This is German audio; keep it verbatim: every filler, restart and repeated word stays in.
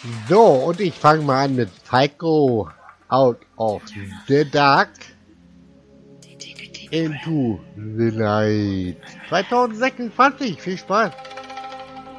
So, und ich fange mal an mit Psycho Out of the Dark Into the Night zwanzig sechsundzwanzig. Viel Spaß!